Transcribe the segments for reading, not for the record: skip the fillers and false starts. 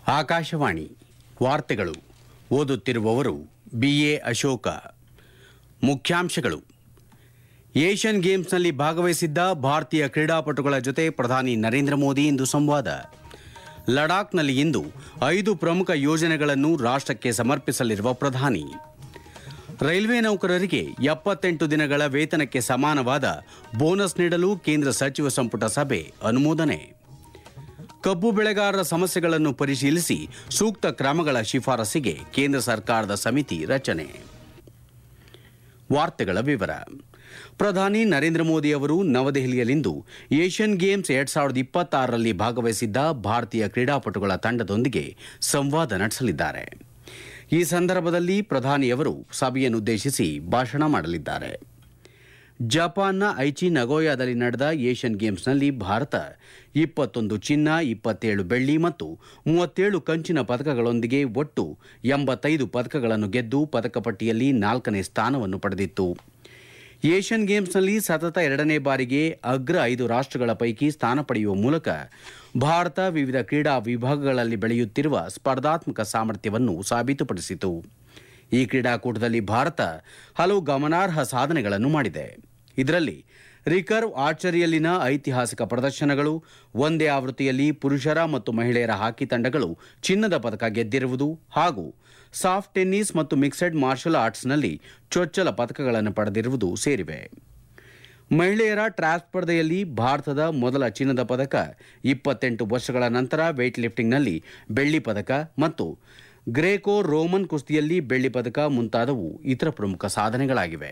ಆಕಾಶವಾಣಿ ವಾರ್ತೆಗಳು ಓದುತ್ತಿರುವವರು ಬಿಎ ಅಶೋಕ. ಮುಖ್ಯಾಂಶಗಳು. ಏಷ್ಯನ್ ಗೇಮ್ಸ್ನಲ್ಲಿ ಭಾಗವಹಿಸಿದ್ದ ಭಾರತೀಯ ಕ್ರೀಡಾಪಟುಗಳ ಜೊತೆ ಪ್ರಧಾನಿ ನರೇಂದ್ರ ಮೋದಿ ಇಂದು ಸಂವಾದ. ಲಡಾಖ್ನಲ್ಲಿ ಇಂದು 5 ಪ್ರಮುಖ ಯೋಜನೆಗಳನ್ನು ರಾಷ್ಟ್ರಕ್ಕೆ ಸಮರ್ಪಿಸಲಿರುವ ಪ್ರಧಾನಿ. ರೈಲ್ವೆ ನೌಕರರಿಗೆ 78 ದಿನಗಳ ವೇತನಕ್ಕೆ ಸಮಾನವಾದ ಬೋನಸ್ ನೀಡಲು ಕೇಂದ್ರ ಸಚಿವ ಸಂಪುಟ ಸಭೆ ಅನುಮೋದನೆ. ಕಬ್ಬು ಬೆಳೆಗಾರರ ಸಮಸ್ಯೆಗಳನ್ನು ಪರಿಶೀಲಿಸಿ ಸೂಕ್ತ ಕ್ರಮಗಳ ಶಿಫಾರಸಿಗೆ ಕೇಂದ್ರ ಸರ್ಕಾರದ ಸಮಿತಿ ರಚನೆ. ವಾರ್ತೆಗಳ ವಿವರ. ಪ್ರಧಾನಿ ನರೇಂದ್ರ ಮೋದಿ ಅವರು ನವದೆಹಲಿಯಲ್ಲಿಂದು ಏಷ್ಯನ್ ಗೇಮ್ಸ್ 2026ರಲ್ಲಿ ಭಾಗವಹಿಸಿದ್ದ ಭಾರತೀಯ ಕ್ರೀಡಾಪಟುಗಳ ತಂಡದೊಂದಿಗೆ ಸಂವಾದ ನಡೆಸಲಿದ್ದಾರೆ. ಈ ಸಂದರ್ಭದಲ್ಲಿ ಪ್ರಧಾನಿಯವರು ಸಭೆಯನ್ನುದ್ದೇಶಿಸಿ ಭಾಷಣ ಮಾಡಲಿದ್ದಾರೆ. ಜಪಾನ್ನ ಐಚಿ ನಗೋಯಾದಲ್ಲಿ ನಡೆದ ಏಷ್ಯನ್ ಗೇಮ್ಸ್ನಲ್ಲಿ ಭಾರತ 21 ಚಿನ್ನ, 27 ಬೆಳ್ಳಿ ಮತ್ತು 37 ಕಂಚಿನ ಪದಕಗಳೊಂದಿಗೆ ಒಟ್ಟು 85 ಪದಕಗಳನ್ನು ಗೆದ್ದು ಪದಕ ಪಟ್ಟಿಯಲ್ಲಿ 4ನೇ ಸ್ಥಾನವನ್ನು ಪಡೆದಿತ್ತು. ಏಷ್ಯನ್ ಗೇಮ್ಸ್ನಲ್ಲಿ ಸತತ 2ನೇ ಬಾರಿಗೆ ಅಗ್ರ 5 ರಾಷ್ಟ್ರಗಳ ಪೈಕಿ ಸ್ಥಾನ ಪಡೆಯುವ ಮೂಲಕ ಭಾರತ ವಿವಿಧ ಕ್ರೀಡಾ ವಿಭಾಗಗಳಲ್ಲಿ ಬೆಳೆಯುತ್ತಿರುವ ಸ್ಪರ್ಧಾತ್ಮಕ ಸಾಮರ್ಥ್ಯವನ್ನು ಸಾಬೀತುಪಡಿಸಿತು. ಈ ಕ್ರೀಡಾಕೂಟದಲ್ಲಿ ಭಾರತ ಹಲವು ಗಮನಾರ್ಹ ಸಾಧನೆಗಳನ್ನು ಮಾಡಿದೆ. ಇದರಲ್ಲಿ ರಿಕರ್ವ್ ಆರ್ಚರಿಯಲ್ಲಿನ ಐತಿಹಾಸಿಕ ಪ್ರದರ್ಶನಗಳು, ಒಂದೇ ಆವೃತ್ತಿಯಲ್ಲಿ ಪುರುಷರ ಮತ್ತು ಮಹಿಳೆಯರ ಹಾಕಿ ತಂಡಗಳು ಚಿನ್ನದ ಪದಕ ಗೆದ್ದಿರುವುದು ಹಾಗೂ ಸಾಫ್ಟ್ ಟೆನ್ನಿಸ್ ಮತ್ತು ಮಿಕ್ಸೆಡ್ ಮಾರ್ಷಲ್ ಆರ್ಟ್ಸ್ನಲ್ಲಿ ಚೊಚ್ಚಲ ಪದಕಗಳನ್ನು ಪಡೆದಿರುವುದು ಸೇರಿವೆ. ಮಹಿಳೆಯರ ಟ್ರ್ಯಾಪ್ ಸ್ಪರ್ಧೆಯಲ್ಲಿ ಭಾರತದ ಮೊದಲ ಚಿನ್ನದ ಪದಕ, 28 ವರ್ಷಗಳ ನಂತರ ವೇಟ್ ಲಿಫ್ಟಿಂಗ್ನಲ್ಲಿ ಬೆಳ್ಳಿ ಪದಕ ಮತ್ತು ಗ್ರೇಕೋ ರೋಮನ್ ಕುಸ್ತಿಯಲ್ಲಿ ಬೆಳ್ಳಿ ಪದಕ ಮುಂತಾದವು ಇತರ ಪ್ರಮುಖ ಸಾಧನೆಗಳಾಗಿವೆ.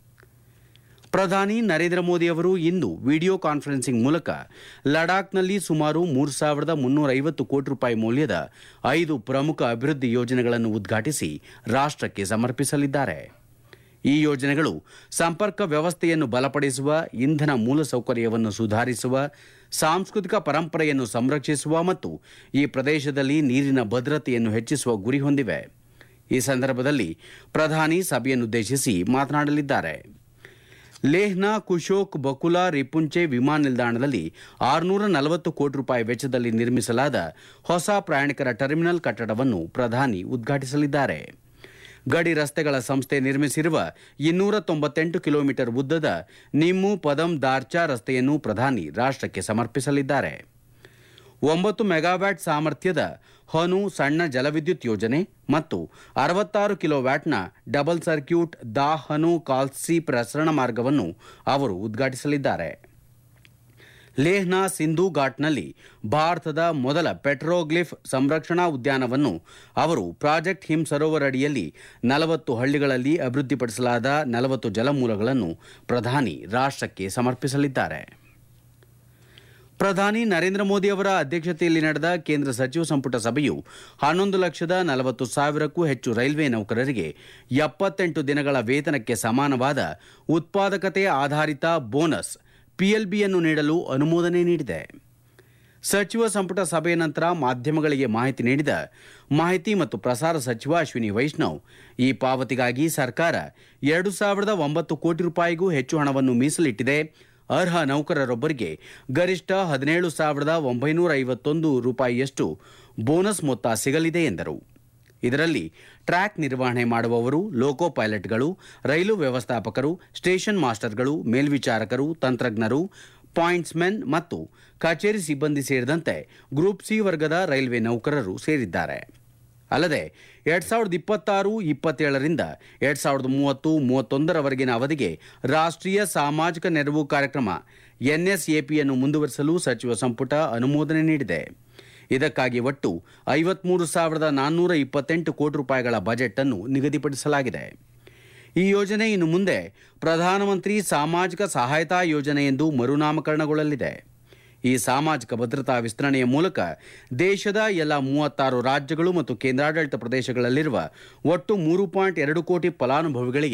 ಪ್ರಧಾನಿ ನರೇಂದ್ರ ಮೋದಿ ಅವರು ಇಂದು ವಿಡಿಯೋ ಕಾನ್ಫರೆನ್ಸಿಂಗ್ ಮೂಲಕ ಲಡಾಖ್ನಲ್ಲಿ ಸುಮಾರು 3,350 ಕೋಟಿ ರೂಪಾಯಿ ಮೌಲ್ಯದ 5 ಪ್ರಮುಖ ಅಭಿವೃದ್ಧಿ ಯೋಜನೆಗಳನ್ನು ಉದ್ಘಾಟಿಸಿ ರಾಷ್ಟ್ರಕ್ಕೆ ಸಮರ್ಪಿಸಲಿದ್ದಾರೆ. ಈ ಯೋಜನೆಗಳು ಸಂಪರ್ಕ ವ್ಯವಸ್ಥೆಯನ್ನು ಬಲಪಡಿಸುವ, ಇಂಧನ ಮೂಲಸೌಕರ್ಯವನ್ನು ಸುಧಾರಿಸುವ, ಸಾಂಸ್ಕೃತಿಕ ಪರಂಪರೆಯನ್ನು ಸಂರಕ್ಷಿಸುವ ಮತ್ತು ಈ ಪ್ರದೇಶದಲ್ಲಿ ನೀರಿನ ಭದ್ರತೆಯನ್ನು ಹೆಚ್ಚಿಸುವ ಗುರಿ ಹೊಂದಿವೆ. ಈ ಸಂದರ್ಭದಲ್ಲಿ ಪ್ರಧಾನಿ ಸಭೆಯನ್ನುದ್ದೇಶಿಸಿ ಮಾತನಾಡಲಿದ್ದಾರೆ. ಲೇಹ್ನ ಕುಶೋಕ್ ಬಕುಲಾ ರಿಪುಂಚೆ ವಿಮಾನ ನಿಲ್ದಾಣದಲ್ಲಿ 640 ಕೋಟಿ ರೂಪಾಯಿ ವೆಚ್ಚದಲ್ಲಿ ನಿರ್ಮಿಸಲಾದ ಹೊಸ ಪ್ರಯಾಣಿಕರ ಟರ್ಮಿನಲ್ ಕಟ್ಟಡವನ್ನು ಪ್ರಧಾನಿ ಉದ್ಘಾಟಿಸಲಿದ್ದಾರೆ. ಗಡಿ ರಸ್ತೆಗಳ ಸಂಸ್ಥೆ ನಿರ್ಮಿಸಿರುವ 298 ಕಿಲೋಮೀಟರ್ ಉದ್ದದ ನಿಮ್ಮು ಪದಂ ದಾರ್ಚಾ ರಸ್ತೆಯನ್ನು ಪ್ರಧಾನಿ ರಾಷ್ಟ್ರಕ್ಕೆ ಸಮರ್ಪಿಸಲಿದ್ದಾರೆ. 9 ಮೆಗಾವ್ಯಾಟ್ ಸಾಮರ್ಥ್ಯದ ಹನು ಸಣ್ಣ ಜಲವಿದ್ಯುತ್ ಯೋಜನೆ ಮತ್ತು 66 ಕಿಲೋವ್ಯಾಟ್ನ ಡಬಲ್ ಸರ್ಕ್ಯೂಟ್ ದಾ ಹನು ಕಾಲ್ಸಿ ಪ್ರಸರಣ ಮಾರ್ಗವನ್ನು ಅವರು ಉದ್ಘಾಟಿಸಲಿದ್ದಾರೆ. ಲೇಹ್ನ ಸಿಂಧೂ ಘಾಟ್ನಲ್ಲಿ ಭಾರತದ ಮೊದಲ ಪೆಟ್ರೋಗ್ಲಿಫ್ ಸಂರಕ್ಷಣಾ ಉದ್ಯಾನವನ್ನು ಅವರು ಪ್ರಾಜೆಕ್ಟ್ ಹಿಮ್ ಸರೋವರ್ ಅಡಿಯಲ್ಲಿ 40 ಹಳ್ಳಿಗಳಲ್ಲಿ ಅಭಿವೃದ್ಧಿಪಡಿಸಲಾದ 40 ಜಲಮೂಲಗಳನ್ನು ಪ್ರಧಾನಿ ರಾಷ್ಟ್ರಕ್ಕೆ ಸಮರ್ಪಿಸಲಿದ್ದಾರೆ. ಪ್ರಧಾನಿ ನರೇಂದ್ರ ಮೋದಿ ಅವರ ಅಧ್ಯಕ್ಷತೆಯಲ್ಲಿ ನಡೆದ ಕೇಂದ್ರ ಸಚಿವ ಸಂಪುಟ ಸಭೆಯು 11,40,000ಕ್ಕೂ ಹೆಚ್ಚು ರೈಲ್ವೆ ನೌಕರರಿಗೆ 78 ದಿನಗಳ ವೇತನಕ್ಕೆ ಸಮಾನವಾದ ಉತ್ಪಾದಕತೆ ಆಧಾರಿತ ಬೋನಸ್ ಪಿಎಲ್ಬಿಯನ್ನು ನೀಡಲು ಅನುಮೋದನೆ ನೀಡಿದೆ. ಸಚಿವ ಸಂಪುಟ ಸಭೆಯ ನಂತರ ಮಾಧ್ಯಮಗಳಿಗೆ ಮಾಹಿತಿ ನೀಡಿದ ಮಾಹಿತಿ ಮತ್ತು ಪ್ರಸಾರ ಸಚಿವ ಅಶ್ವಿನಿ ವೈಷ್ಣವ್, ಈ ಪಾವತಿಗಾಗಿ ಸರ್ಕಾರ 2,009 ಕೋಟಿ ರೂಪಾಯಿಗೂ ಹೆಚ್ಚು ಹಣವನ್ನು ಮೀಸಲಿಟ್ಟಿದೆ. ಅರ್ಹ ನೌಕರರೊಬ್ಬರಿಗೆ ಗರಿಷ್ಠ 17,951 ರೂಪಾಯಿಯಷ್ಟು ಬೋನಸ್ ಮೊತ್ತ ಸಿಗಲಿದೆ ಎಂದರು. ಇದರಲ್ಲಿ ಟ್ರ್ಯಾಕ್ ನಿರ್ವಹಣೆ ಮಾಡುವವರು, ಲೋಕೋ ಪೈಲಟ್ಗಳು, ರೈಲು ವ್ಯವಸ್ಥಾಪಕರು, ಸ್ಟೇಷನ್ ಮಾಸ್ಟರ್ಗಳು, ಮೇಲ್ವಿಚಾರಕರು, ತಂತ್ರಜ್ಞರು, ಪಾಯಿಂಟ್ಸ್ಮೆನ್ ಮತ್ತು ಕಚೇರಿ ಸಿಬ್ಬಂದಿ ಸೇರಿದಂತೆ ಗ್ರೂಪ್ ಸಿ ವರ್ಗದ ರೈಲ್ವೆ ನೌಕರರು ಸೇರಿದ್ದಾರೆ. ಅಲ್ಲದೆ 2026-27ರಿಂದ 2030-31ರವರೆಗಿನ ಅವಧಿಗೆ ರಾಷ್ಟ್ರೀಯ ಸಾಮಾಜಿಕ ನೆರವು ಕಾರ್ಯಕ್ರಮ ಎನ್ಎಸ್ಎಪಿಯನ್ನು ಮುಂದುವರಿಸಲು ಸಚಿವ ಸಂಪುಟ ಅನುಮೋದನೆ ನೀಡಿದೆ. ಇದಕ್ಕಾಗಿ ಒಟ್ಟು 53,428 ಕೋಟಿ ರೂಪಾಯಿಗಳ ಬಜೆಟ್ ಅನ್ನು ನಿಗದಿಪಡಿಸಲಾಗಿದೆ. ಈ ಯೋಜನೆ ಇನ್ನು ಮುಂದೆ ಪ್ರಧಾನಮಂತ್ರಿ ಸಾಮಾಜಿಕ ಸಹಾಯತಾ ಯೋಜನೆ ಎಂದು ಮರುನಾಮಕರಣಗೊಳ್ಳಲಿದೆ. ಈ ಸಾಮಾಜಿಕ ಭದ್ರತಾ ವಿಸ್ತರಣೆಯ ಮೂಲಕ ದೇಶದ ಎಲ್ಲ 36 ರಾಜ್ಯಗಳು ಮತ್ತು ಕೇಂದ್ರಾಡಳಿತ ಪ್ರದೇಶಗಳಲ್ಲಿರುವ ಒಟ್ಟು 3.2 ಕೋಟಿ ಫಲಾನುಭವಿಗಳಿಗೆ